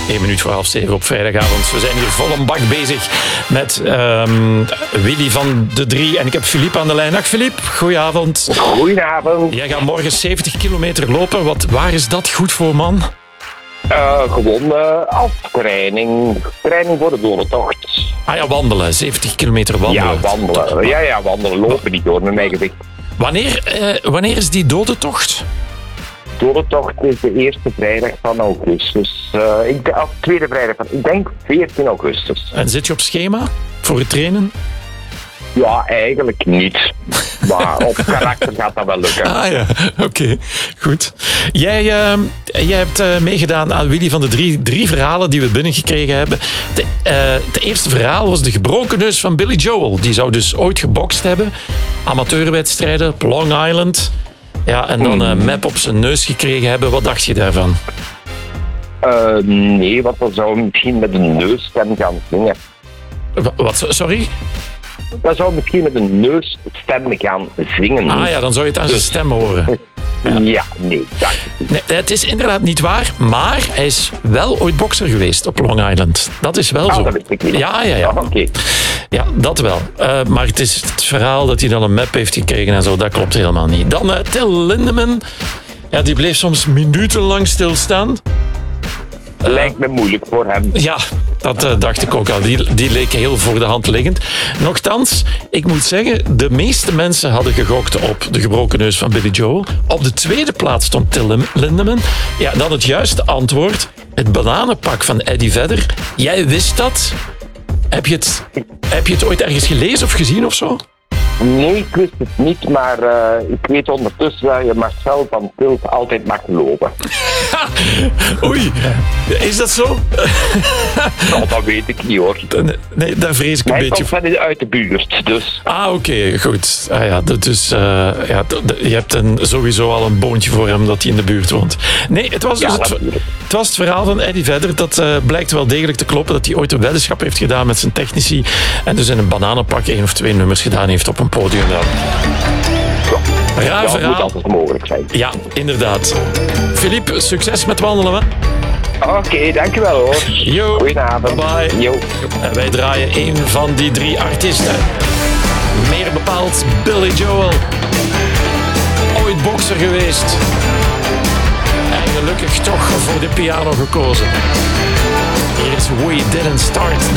1 minuut voor 6:30 op vrijdagavond. We zijn hier vol een bak bezig met Willy van de 3. En ik heb Filip aan de lijn. Dag Filip, goedenavond. Goedenavond. Jij gaat morgen 70 kilometer lopen. Waar is dat goed voor, man? Gewoon als training. Training voor de dodentocht. Ah ja, wandelen. 70 kilometer wandelen. Ja, wandelen. Ja, wandelen. Lopen niet door met mijn gewicht. Wanneer is die dodentocht? Dodentocht is de eerste vrijdag van augustus. Tweede vrijdag van, ik denk 14 augustus. En zit je op schema voor het trainen? Ja, eigenlijk niet. Maar op karakter gaat dat wel lukken. Ah ja, oké. Goed. Jij hebt meegedaan aan Willy van de 3. 3 verhalen die we binnengekregen hebben. Het eerste verhaal was de gebroken neus van Billy Joel. Die zou dus ooit gebokst hebben. Amateurwedstrijden op Long Island. Ja, en dan een map op zijn neus gekregen hebben. Wat dacht je daarvan? Nee, want dan zou misschien met een neusstem gaan zingen. Wat, sorry? Dan zou misschien met een neusstem gaan zingen. Ah ja, dan zou je het aan zijn stem horen. Ja, nee, dacht ik. Nee, het is inderdaad niet waar, maar hij is wel ooit bokser geweest op Long Island. Dat is wel zo. Dat wist ik niet. Ja. Oké. Ja, dat wel. Maar het is het verhaal dat hij dan een map heeft gekregen en zo, dat klopt helemaal niet. Dan Till Lindemann. Ja, die bleef soms minutenlang stilstaan. Lijkt me moeilijk voor hem. Ja, dat dacht ik ook al. Die leek heel voor de hand liggend. Nochtans, ik moet zeggen, de meeste mensen hadden gegokt op de gebroken neus van Billy Joel. Op de tweede plaats stond Till Lindemann. Ja, dan het juiste antwoord. Het bananenpak van Eddie Vedder. Jij wist dat. Heb je het ooit ergens gelezen of gezien of zo? Nee, ik wist het niet, maar ik weet ondertussen dat je Marcel van Tilt altijd mag lopen. Oei, is dat zo? Nou, dat weet ik niet hoor. Nee, daar vrees ik een Hij beetje komt van uit de buurt, dus. oké, goed. Dus je hebt sowieso al een boontje voor hem dat hij in de buurt woont. Nee, het was dus het was het verhaal van Eddie Vedder. Dat blijkt wel degelijk te kloppen, dat hij ooit een weddenschap heeft gedaan met zijn technici en dus in een bananenpak 1 of 2 nummers gedaan heeft op een podium. Raar Dat verhaal. moet altijd mogelijk zijn. Ja, inderdaad. Filip, succes met wandelen, hè? Oké, dankjewel hoor. Yo. Goedenavond. Bye. Yo. En wij draaien een van die 3 artiesten. Meer bepaald Billy Joel. Ooit bokser geweest. En gelukkig toch voor de piano gekozen. Hier is We Didn't Start.